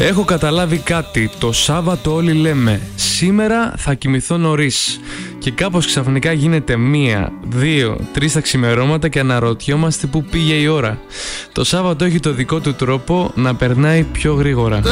Έχω καταλάβει κάτι. Το Σάββατο όλοι λέμε σήμερα θα κοιμηθώ νωρίς. Και κάπως ξαφνικά γίνεται 1, 2, 3 τα ξημερώματα και αναρωτιόμαστε πού πήγε η ώρα. Το Σάββατο έχει το δικό του τρόπο να περνάει πιο γρήγορα.